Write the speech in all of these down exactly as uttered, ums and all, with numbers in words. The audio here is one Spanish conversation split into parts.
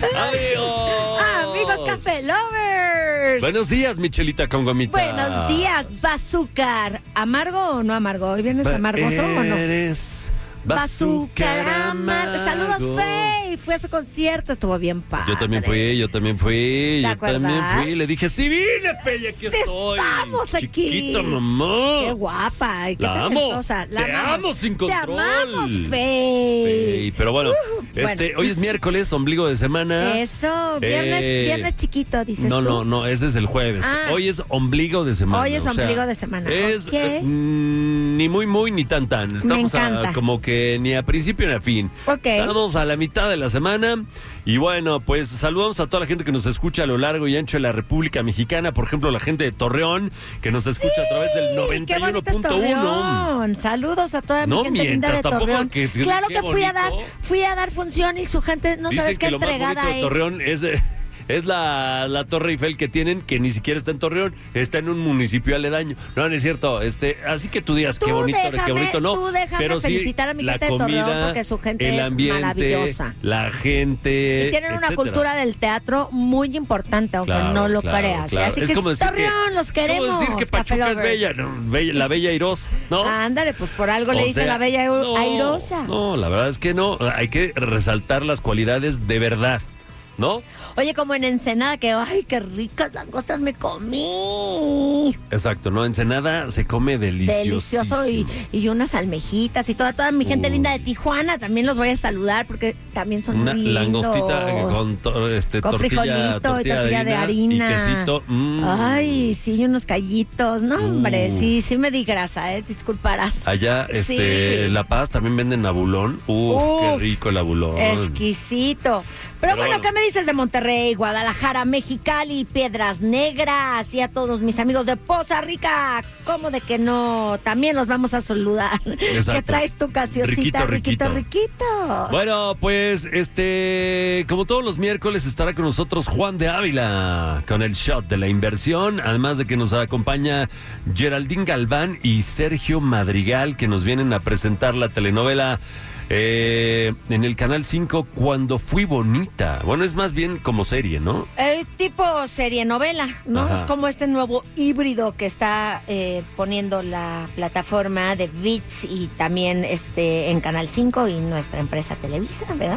Adiós. Amigos Café Lovers. Buenos días, Michelita con gomitas. Buenos días, Bazúcar. ¿Amargo o no amargo? ¿Hoy vienes amargoso o no? Eres Bazúcar amargo. Saludos, Fey. Fui a su concierto, estuvo bien padre. Yo también fui, yo también fui, yo acuerdas? también fui. Le dije, sí vine, Fey, aquí Sí estoy. estamos aquí. Chiquita, mamá. Qué guapa. Y qué La amo. talentosa. La Te amamos. amo sin control. Te amamos, Fey. Fey. Pero bueno, Uh, este, bueno. hoy es miércoles, ombligo de semana. Eso, viernes, Eh, viernes chiquito, dices No, tú. no, no, ese es el jueves. Ah. Hoy es ombligo de semana. Hoy es o sea, ombligo de semana. Es Ok. eh, mm, ni muy, muy, ni tan, tan. Estamos a- encanta. como que ni a principio ni a fin. Ok. Estamos a la mitad de la semana. Y bueno, pues saludamos a toda la gente que nos escucha a lo largo y ancho de la República Mexicana. Por ejemplo, la gente de Torreón, que nos escucha a través del noventa Qué y uno bonito es punto uno. Torreón. Saludos a toda mi No gente linda mientas, de tampoco Torreón. que- que- claro qué que fui a dar, bonito. fui a dar función y su gente no Dicen sabes qué que lo más bonito entregada de es. Torreón es, eh, es la, la Torre Eiffel que tienen, que ni siquiera está en Torreón, está en un municipio aledaño. No, no es cierto. Este, así que tú digas Tú qué bonito, déjame, qué bonito, no. tú déjame pero sí, felicitar a mi la gente de Torreón comida, porque su gente el es ambiente, maravillosa. la gente. Y tienen una etcétera. cultura del teatro muy importante, aunque Claro, no lo claro, creas. ¿eh? claro. Así Es que como decir que- Torreón, los queremos. Es como decir que Café Pachuca es Lovers. bella, ¿no? Bella- la bella airosa, ¿no? Ándale, pues por algo O le dicen sea, la bella no, airosa. No, la verdad es que no. Hay que resaltar las cualidades de verdad, ¿no? Oye, como en Ensenada, que ay, qué ricas langostas me comí. Exacto, ¿no? Ensenada se come delicioso. Delicioso y, y unas almejitas y toda, toda mi gente Uy. linda de Tijuana. También los voy a saludar porque también son Una muy lindos. langostita con to- este, Con tortilla, frijolito y tortilla, tortilla de harina. y quesito. Mm. Ay, sí, y unos callitos. No, hombre, Uh. sí, sí me di grasa, eh, disculparás. Allá, este, Sí. La Paz también venden abulón. Uf, qué Uf, rico el abulón. Exquisito. Pero, Pero bueno, bueno. ¿qué me dices de Monterrey, Guadalajara, Mexicali, Piedras Negras y a todos mis amigos de Poza Rica? ¿Cómo de que no? También los vamos a saludar. Exacto. ¿Qué traes tu casiosita? Riquito, Riquito, riquito. Bueno, pues, este, como todos los miércoles estará con nosotros Juan de Ávila con el shot de la inversión, además de que nos acompaña Geraldine Galván y Sergio Madrigal, que nos vienen a presentar la telenovela eh, en el Canal cinco, Cuando Fui Bonita. Bueno, es más bien como serie, ¿no? Es tipo serie novela, ¿no? Ajá. Es como este nuevo híbrido que está eh, poniendo la plataforma de V I X y también este en Canal cinco y nuestra empresa Televisa, ¿verdad?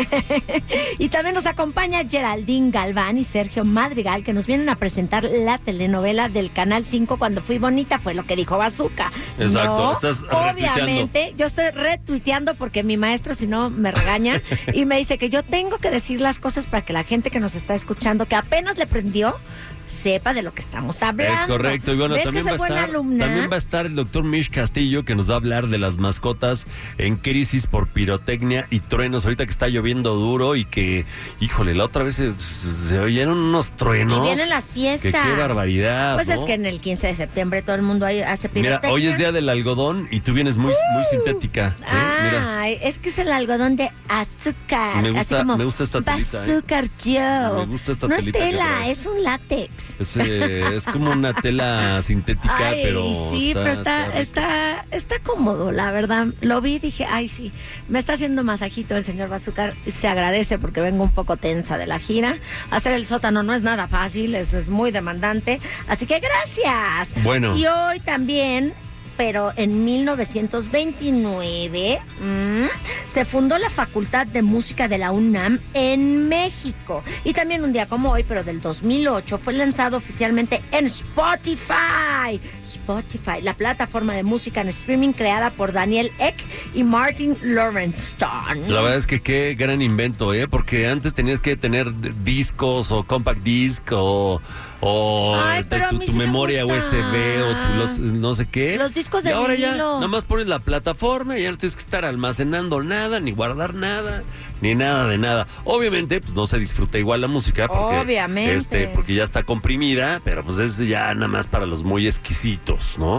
Y también nos acompaña Geraldine Galván y Sergio Madrigal, que nos vienen a presentar la telenovela del Canal cinco, Cuando Fui Bonita, fue lo que dijo Bazooka. Exacto, ¿no? estás retuiteando. Obviamente, yo estoy retuiteando porque mi maestro, si no, me regaña y me dice que yo tengo que decir las cosas para que la gente que nos está escuchando, que apenas le prendió, sepa de lo que estamos hablando. Es correcto, y bueno, ¿Ves también que va, a soy buena estar, alumna? también va a estar el doctor Mish Castillo, que nos va a hablar de las mascotas en crisis por pirotecnia y truenos, ahorita que está lloviendo duro y que, híjole, la otra vez se, se oyeron unos truenos. Y vienen las fiestas. Que qué barbaridad, Pues ¿no? es que en el quince de septiembre todo el mundo ahí hace pirotecnia. Mira, hoy es día del algodón y tú vienes muy, muy sintética. ¿eh? Mira. Ay, es que es el algodón de azúcar. Me gusta- así como me gusta esta telita, ¿eh? Azúcar Joe. Me gusta esta no telita que es tela, traes. es un látex. Es, eh, es como una tela sintética, Ay, pero sí, está, pero está, rico. está, está cómodo, la verdad. Lo vi y dije, ay, sí, me está haciendo masajito el señor Bazooka. Se agradece porque vengo un poco tensa de la gira. Hacer el sótano no es nada fácil, es, es muy demandante. Así que gracias. Bueno. Y hoy también, pero en mil novecientos veintinueve mmm, se fundó la Facultad de Música de la UNAM en México. Y también un día como hoy, pero del dos mil ocho, fue lanzado oficialmente en Spotify. Spotify, la plataforma de música en streaming creada por Daniel Ek y Martin Lorenstein. La verdad es que qué gran invento, ¿eh? Porque antes tenías que tener d- discos o compact disc o, o Ay, tu- pero a tu, mí tu sí me memoria gusta. U S B o tu los- no sé qué. Los discos de Y ahora ya vinilo. nada más pones la plataforma y ya no tienes que estar almacenando nada, ni guardar nada, ni nada de nada. Obviamente, pues no se disfruta igual la música porque, Obviamente. este, porque ya está comprimida, pero pues es ya nada más para los muy exquisitos, ¿no?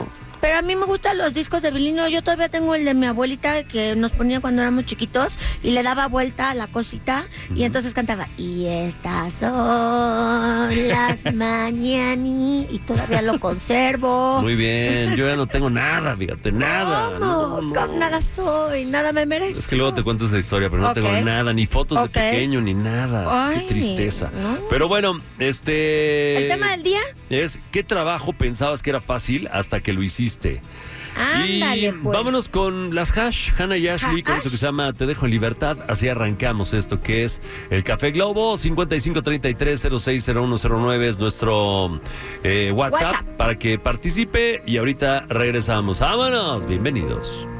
Pero a mí me gustan los discos de vinilo. Yo todavía tengo el de mi abuelita que nos ponía cuando éramos chiquitos y le daba vuelta a la cosita uh-huh. y entonces cantaba y estas son las mañanitas y todavía lo conservo. Muy bien, yo ya no tengo nada, fíjate, nada. No, no, no. Nada soy, nada me merezco. Es que luego te cuento esa historia, pero no okay. tengo nada, ni fotos okay. de pequeño, ni nada. Ay, qué tristeza. No. Pero bueno, este... ¿El tema del día? Es, ¿qué trabajo pensabas que era fácil hasta que lo hiciste? Ándale, y pues. vámonos con las hash, Hannah y Ashley, ha- con esto que se llama Te dejo en libertad. Así arrancamos esto que es el Café Globo. Cincuenta y cinco treinta y tres cero seis cero uno cero nueve es nuestro eh, WhatsApp, WhatsApp para que participe. Y ahorita regresamos. ¡Vámonos! Bienvenidos.